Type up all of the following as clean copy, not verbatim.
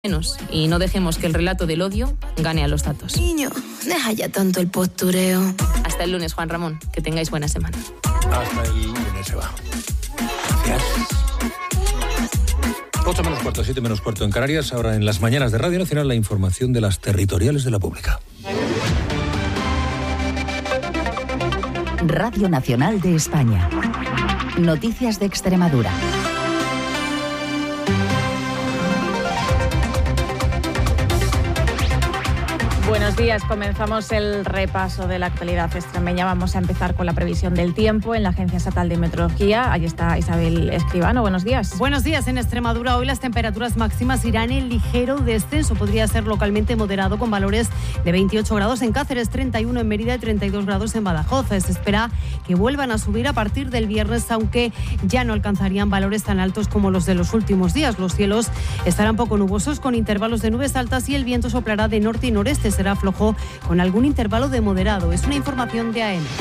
Menos, y no dejemos que el relato del odio gane a los datos. Niño, deja ya tanto el postureo. Hasta el lunes, Juan Ramón. Que tengáis buena semana. Hasta el lunes se va. Gracias. 8 menos cuarto, 7 menos cuarto en Canarias. Ahora en las mañanas de Radio Nacional la información de las territoriales de la Pública. Radio Nacional de España. Noticias de Extremadura. Buenos días, comenzamos el repaso de la actualidad extremeña. Vamos a empezar con la previsión del tiempo en la Agencia Estatal de Meteorología. Ahí está Isabel Escribano, buenos días. Buenos días. En Extremadura hoy las temperaturas máximas irán en ligero descenso. Podría ser localmente moderado con valores de 28 grados en Cáceres, 31 en Mérida y 32 grados en Badajoz. Se espera que vuelvan a subir a partir del viernes, aunque ya no alcanzarían valores tan altos como los de los últimos días. Los cielos estarán poco nubosos con intervalos de nubes altas y el viento soplará de norte y noreste. Será flojo con algún intervalo de moderado. Es una información de AEME.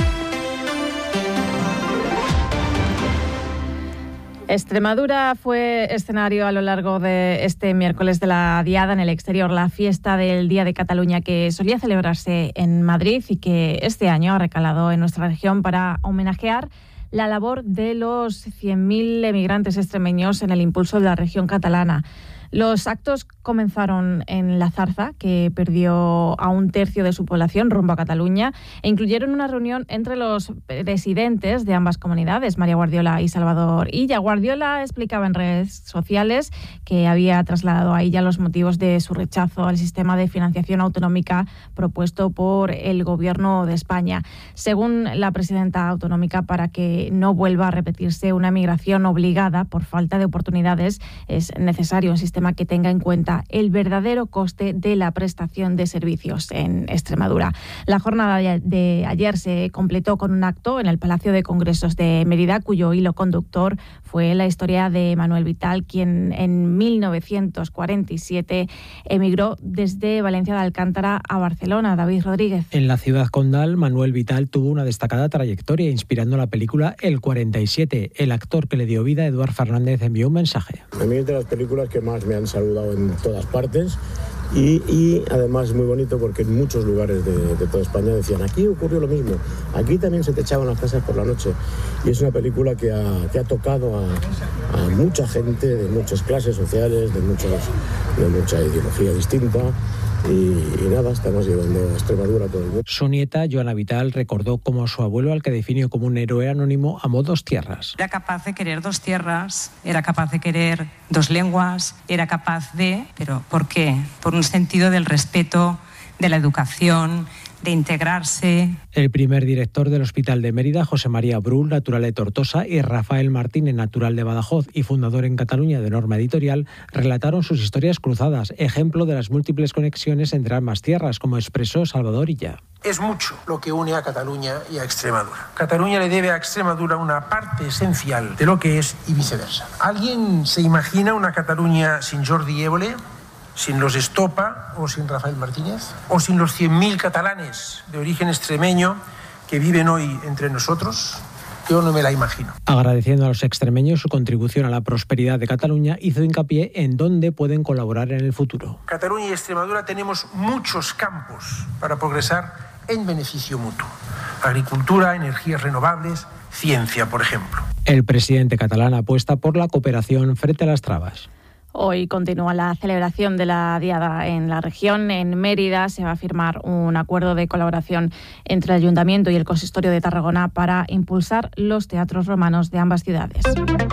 Extremadura fue escenario a lo largo de este miércoles de la Diada en el exterior, la fiesta del Día de Cataluña que solía celebrarse en Madrid y que este año ha recalado en nuestra región para homenajear la labor de los 100.000 emigrantes extremeños en el impulso de la región catalana. Los actos comenzaron en La Zarza, que perdió a un tercio de su población rumbo a Cataluña, e incluyeron una reunión entre los presidentes de ambas comunidades, María Guardiola y Salvador Illa. Guardiola explicaba en redes sociales que había trasladado a Illa los motivos de su rechazo al sistema de financiación autonómica propuesto por el Gobierno de España. Según la presidenta autonómica, para que no vuelva a repetirse una migración obligada por falta de oportunidades, es necesario un sistema que tenga en cuenta el verdadero coste de la prestación de servicios en Extremadura. La jornada de ayer se completó con un acto en el Palacio de Congresos de Mérida, cuyo hilo conductor fue la historia de Manuel Vital, quien en 1947 emigró desde Valencia de Alcántara a Barcelona. David Rodríguez. En la ciudad condal, Manuel Vital tuvo una destacada trayectoria, inspirando la película El 47. El actor que le dio vida, Eduard Fernández, envió un mensaje. A mí es de las películas que más me han saludado en todas partes y además es muy bonito porque en muchos lugares de toda España decían: aquí ocurrió lo mismo, aquí también se te echaban las casas por la noche. Y es una película que ha tocado a mucha gente de muchas clases sociales, de mucha ideología distinta. Y nada, estamos llevando a Extremadura todo el mundo. Su nieta, Joana Vital, recordó cómo su abuelo, al que definió como un héroe anónimo, amó dos tierras. Era capaz de querer dos tierras, era capaz de querer dos lenguas, era capaz de... ¿Pero por qué? Por un sentido del respeto, de la educación, de integrarse. El primer director del Hospital de Mérida, José María Brull, natural de Tortosa, y Rafael Martínez, natural de Badajoz y fundador en Cataluña de Norma Editorial, relataron sus historias cruzadas, ejemplo de las múltiples conexiones entre ambas tierras, como expresó Salvador Illa. Es mucho lo que une a Cataluña y a Extremadura. Cataluña le debe a Extremadura una parte esencial de lo que es y viceversa. ¿Alguien se imagina una Cataluña sin Jordi Évole? ¿Sin los Estopa o sin Rafael Martínez? ¿O sin los 100.000 catalanes de origen extremeño que viven hoy entre nosotros? Yo no me la imagino. Agradeciendo a los extremeños su contribución a la prosperidad de Cataluña, hizo hincapié en dónde pueden colaborar en el futuro. Cataluña y Extremadura tenemos muchos campos para progresar en beneficio mutuo. Agricultura, energías renovables, ciencia, por ejemplo. El presidente catalán apuesta por la cooperación frente a las trabas. Hoy continúa la celebración de la Diada en la región. En Mérida se va a firmar un acuerdo de colaboración entre el Ayuntamiento y el Consistorio de Tarragona para impulsar los teatros romanos de ambas ciudades.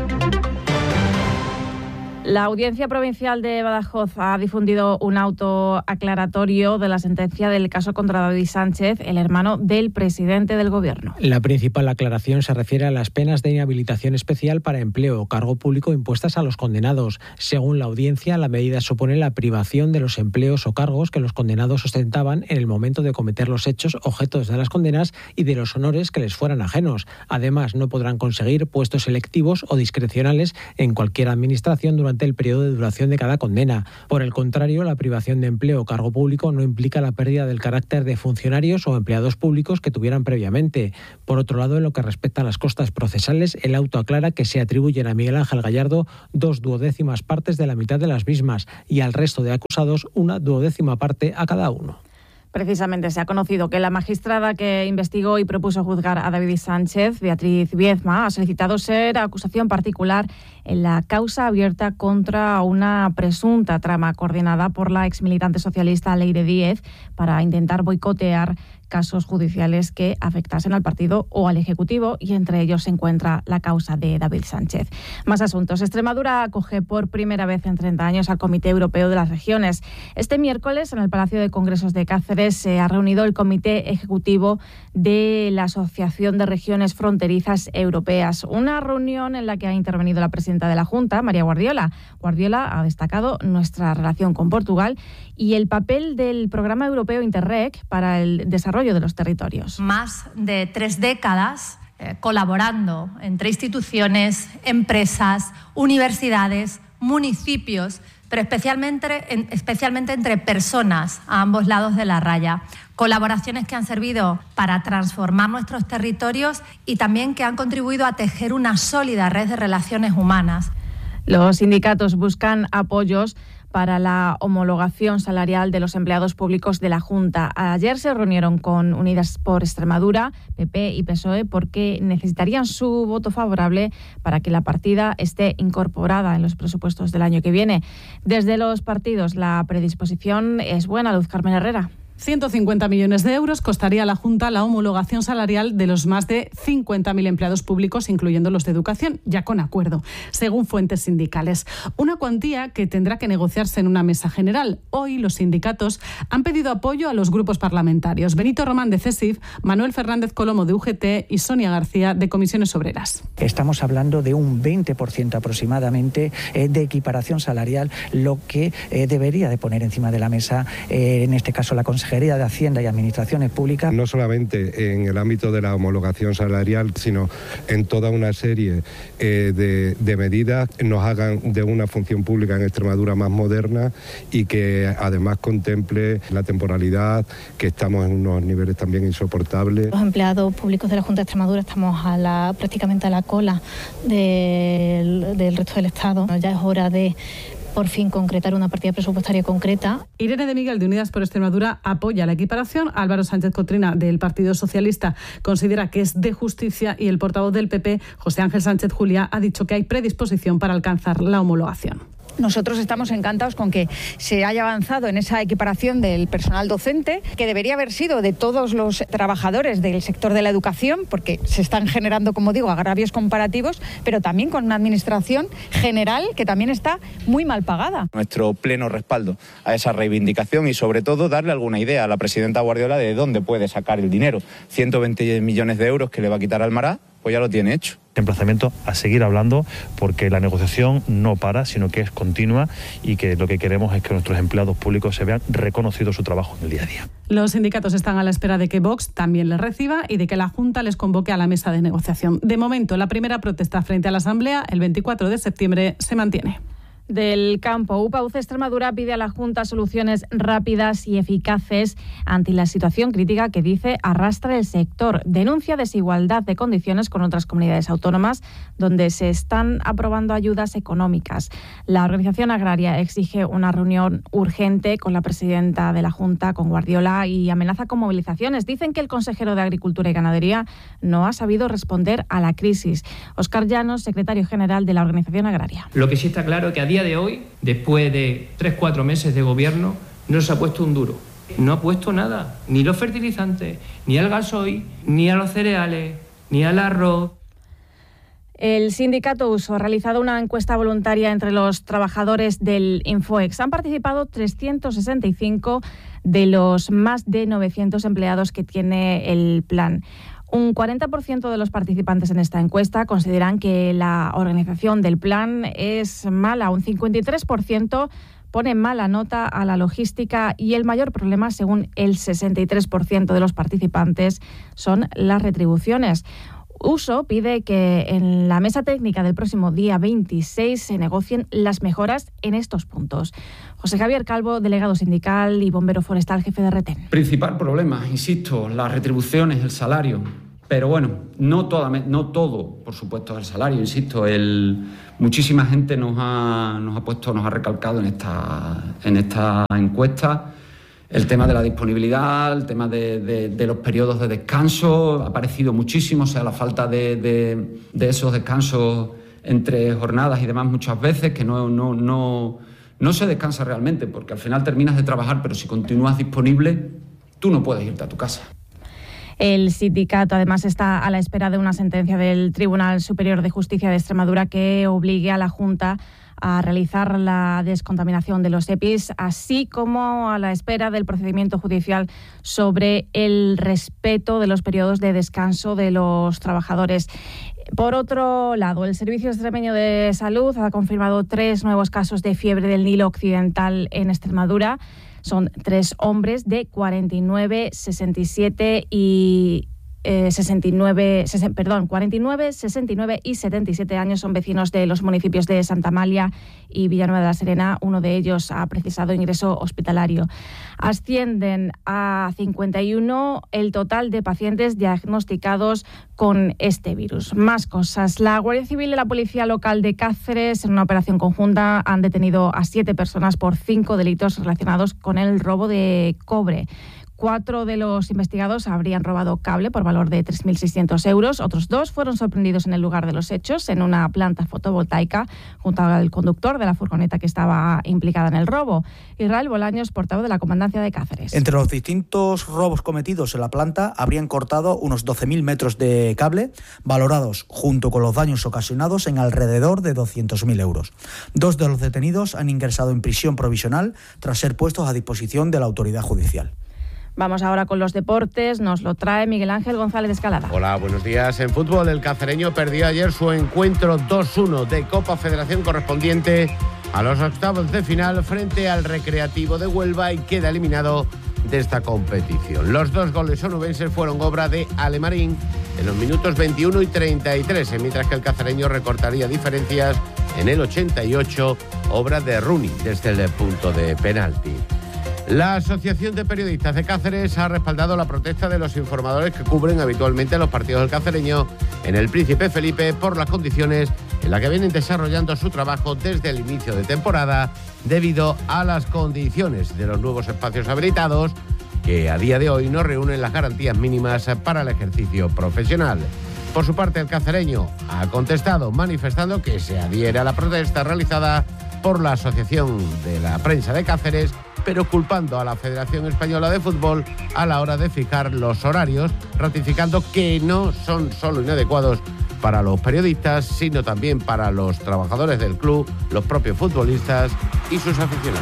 La Audiencia Provincial de Badajoz ha difundido un auto aclaratorio de la sentencia del caso contra David Sánchez, el hermano del presidente del Gobierno. La principal aclaración se refiere a las penas de inhabilitación especial para empleo o cargo público impuestas a los condenados. Según la audiencia, la medida supone la privación de los empleos o cargos que los condenados ostentaban en el momento de cometer los hechos objetos de las condenas y de los honores que les fueran ajenos. Además, no podrán conseguir puestos selectivos o discrecionales en cualquier administración durante durante el periodo de duración de cada condena. Por el contrario, la privación de empleo o cargo público no implica la pérdida del carácter de funcionarios o empleados públicos que tuvieran previamente. Por otro lado, en lo que respecta a las costas procesales, el auto aclara que se atribuyen a Miguel Ángel Gallardo 2/12 partes de la mitad de las mismas y al resto de acusados 1/12 parte a cada uno. Precisamente se ha conocido que la magistrada que investigó y propuso juzgar a David Sánchez, Beatriz Viezma, ha solicitado ser acusación particular en la causa abierta contra una presunta trama coordinada por la exmilitante socialista Leire Díez para intentar boicotear casos judiciales que afectasen al partido o al Ejecutivo, y entre ellos se encuentra la causa de David Sánchez. Más asuntos. Extremadura acoge por primera vez en 30 años al Comité Europeo de las Regiones. Este miércoles, en el Palacio de Congresos de Cáceres, se ha reunido el Comité Ejecutivo de la Asociación de Regiones Fronterizas Europeas. Una reunión en la que ha intervenido la presidenta de la Junta, María Guardiola. Guardiola ha destacado nuestra relación con Portugal y el papel del programa europeo Interreg para el desarrollo de los territorios. Más de 3 décadas colaborando entre instituciones, empresas, universidades, municipios, pero especialmente entre personas a ambos lados de la raya. Colaboraciones que han servido para transformar nuestros territorios y también que han contribuido a tejer una sólida red de relaciones humanas. Los sindicatos buscan apoyos para la homologación salarial de los empleados públicos de la Junta. Ayer se reunieron con Unidas por Extremadura, PP y PSOE, porque necesitarían su voto favorable para que la partida esté incorporada en los presupuestos del año que viene. Desde los partidos, la predisposición es buena. Luz Carmen Herrera. 150 millones de euros costaría a la Junta la homologación salarial de los más de 50.000 empleados públicos, incluyendo los de educación, ya con acuerdo, según fuentes sindicales. Una cuantía que tendrá que negociarse en una mesa general. Hoy los sindicatos han pedido apoyo a los grupos parlamentarios. Benito Román de CESIF, Manuel Fernández Colomo de UGT y Sonia García de Comisiones Obreras. Estamos hablando de un 20% aproximadamente de equiparación salarial, lo que debería de poner encima de la mesa, en este caso la Consejería de Hacienda y Administraciones Públicas. No solamente en el ámbito de la homologación salarial, sino en toda una serie de medidas nos hagan de una función pública en Extremadura más moderna y que además contemple la temporalidad, que estamos en unos niveles también insoportables. Los empleados públicos de la Junta de Extremadura estamos prácticamente a la cola del resto del Estado. Ya es hora de por fin concretar una partida presupuestaria concreta. Irene de Miguel, de Unidas por Extremadura, apoya la equiparación. Álvaro Sánchez Cotrina, del Partido Socialista, considera que es de justicia, y el portavoz del PP, José Ángel Sánchez Juliá, ha dicho que hay predisposición para alcanzar la homologación. Nosotros estamos encantados con que se haya avanzado en esa equiparación del personal docente, que debería haber sido de todos los trabajadores del sector de la educación, porque se están generando, como digo, agravios comparativos, pero también con una administración general que también está muy mal pagada. Nuestro pleno respaldo a esa reivindicación y, sobre todo, darle alguna idea a la presidenta Guardiola de dónde puede sacar el dinero. 120 millones de euros que le va a quitar al Mará, pues ya lo tiene hecho. Emplazamiento a seguir hablando, porque la negociación no para, sino que es continua, y que lo que queremos es que nuestros empleados públicos se vean reconocido su trabajo en el día a día. Los sindicatos están a la espera de que Vox también les reciba y de que la Junta les convoque a la mesa de negociación. De momento, la primera protesta frente a la Asamblea, el 24 de septiembre, se mantiene. Del campo, UPA UCE Extremadura pide a la Junta soluciones rápidas y eficaces ante la situación crítica que dice arrastra el sector. Denuncia desigualdad de condiciones con otras comunidades autónomas donde se están aprobando ayudas económicas. La organización agraria exige una reunión urgente con la presidenta de la Junta, con Guardiola, y amenaza con movilizaciones. Dicen que el consejero de Agricultura y Ganadería no ha sabido responder a la crisis. Óscar Llanos, secretario general de la organización agraria. Lo que sí está claro es que a día de hoy, después de 3-4 meses de gobierno, no se ha puesto un duro. No ha puesto nada, ni los fertilizantes, ni al gasoil, ni a los cereales, ni al arroz. El sindicato USO ha realizado una encuesta voluntaria entre los trabajadores del Infoex. Han participado 365 de los más de 900 empleados que tiene el plan. Un 40% de los participantes en esta encuesta consideran que la organización del plan es mala. Un 53% pone mala nota a la logística y el mayor problema, según el 63% de los participantes, son las retribuciones. Uso pide que en la mesa técnica del próximo día 26 se negocien las mejoras en estos puntos. José Javier Calvo, delegado sindical y bombero forestal, jefe de retén. Principal problema, insisto, las retribuciones, el salario. Pero bueno, no todo, por supuesto, es el salario, insisto. Muchísima gente nos ha recalcado en esta encuesta el tema de la disponibilidad, el tema de los periodos de descanso. Ha aparecido muchísimo, o sea, la falta de esos descansos entre jornadas y demás muchas veces, que no se descansa realmente, porque al final terminas de trabajar, pero si continúas disponible, tú no puedes irte a tu casa. El sindicato además está a la espera de una sentencia del Tribunal Superior de Justicia de Extremadura que obligue a la Junta a realizar la descontaminación de los EPIs, así como a la espera del procedimiento judicial sobre el respeto de los periodos de descanso de los trabajadores. Por otro lado, el Servicio Extremeño de Salud ha confirmado 3 nuevos casos de fiebre del Nilo Occidental en Extremadura. Son 3 hombres de 49, 67 y 49, 69 y 77 años. Son vecinos de los municipios de Santa Amalia y Villanueva de la Serena. Uno de ellos ha precisado ingreso hospitalario. Ascienden a 51 el total de pacientes diagnosticados con este virus. Más cosas. La Guardia Civil y la Policía Local de Cáceres, en una operación conjunta, han detenido a 7 personas por 5 delitos relacionados con el robo de cobre. 4 de los investigados habrían robado cable por valor de 3.600 euros. Otros 2 fueron sorprendidos en el lugar de los hechos, en una planta fotovoltaica, junto al conductor de la furgoneta que estaba implicada en el robo. Israel Bolaños, portavoz de la Comandancia de Cáceres. Entre los distintos robos cometidos en la planta, habrían cortado unos 12.000 metros de cable, valorados, junto con los daños ocasionados, en alrededor de 200.000 euros. 2 de los detenidos han ingresado en prisión provisional tras ser puestos a disposición de la autoridad judicial. Vamos ahora con los deportes, nos lo trae Miguel Ángel González de Escalada. Hola, buenos días. En fútbol, el cacereño perdió ayer su encuentro 2-1 de Copa Federación correspondiente a los octavos de final frente al Recreativo de Huelva y queda eliminado de esta competición. Los 2 goles onubenses fueron obra de Alemarín en los minutos 21 y 33, mientras que el cacereño recortaría diferencias en el 88, obra de Rooney desde el punto de penalti. La Asociación de Periodistas de Cáceres ha respaldado la protesta de los informadores que cubren habitualmente los partidos del cacereño en el Príncipe Felipe por las condiciones en las que vienen desarrollando su trabajo desde el inicio de temporada, debido a las condiciones de los nuevos espacios habilitados que a día de hoy no reúnen las garantías mínimas para el ejercicio profesional. Por su parte, el cacereño ha contestado manifestando que se adhiere a la protesta realizada por la Asociación de la Prensa de Cáceres, pero culpando a la Federación Española de Fútbol a la hora de fijar los horarios, ratificando que no son solo inadecuados para los periodistas, sino también para los trabajadores del club, los propios futbolistas y sus aficionados.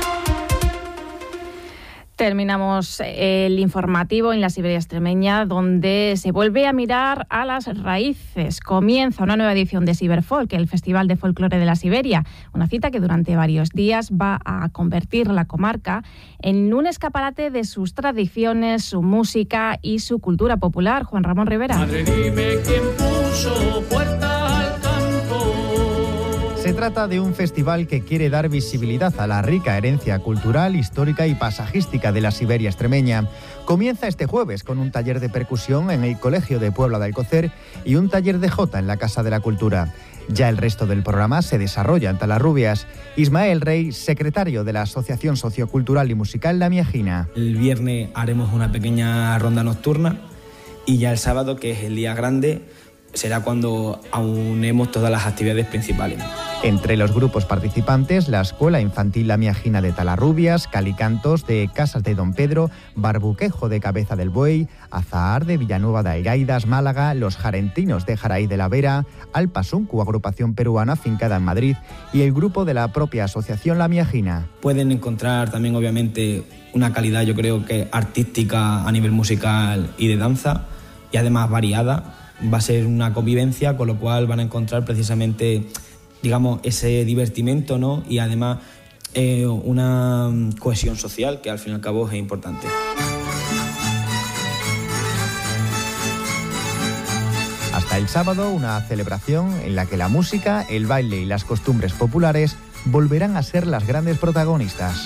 Terminamos el informativo en la Siberia extremeña, donde se vuelve a mirar a las raíces. Comienza una nueva edición de Siberfolk, el Festival de Folclore de la Siberia, una cita que durante varios días va a convertir la comarca en un escaparate de sus tradiciones, su música y su cultura popular. Juan Ramón Rivera. Madre, dime quién puso puerta al campo. Se trata de un festival que quiere dar visibilidad a la rica herencia cultural, histórica y paisajística de la Siberia extremeña. Comienza este jueves con un taller de percusión en el Colegio de Puebla de Alcocer y un taller de jota en la Casa de la Cultura. Ya el resto del programa se desarrolla en Talarrubias. Ismael Rey, secretario de la Asociación Sociocultural y Musical La Miajina. El viernes haremos una pequeña ronda nocturna y ya el sábado, que es el día grande, será cuando aunemos todas las actividades principales. Entre los grupos participantes, la Escuela Infantil La Miajina de Talarrubias, Calicantos de Casas de Don Pedro, Barbuquejo de Cabeza del Buey, Azahar de Villanueva de Aigaidas, Málaga, Los Jarentinos de Jaraí de la Vera, Alpasuncu, agrupación peruana fincada en Madrid, y el grupo de la propia Asociación La Miajina. Pueden encontrar también, obviamente, una calidad, yo creo que artística a nivel musical y de danza, y además variada. Va a ser una convivencia, con lo cual van a encontrar precisamente, digamos, ese divertimento, ¿no? Y además una cohesión social, que al fin y al cabo es importante. Hasta Comienza el sábado una celebración en la que la música, el baile y las costumbres populares volverán a ser las grandes protagonistas.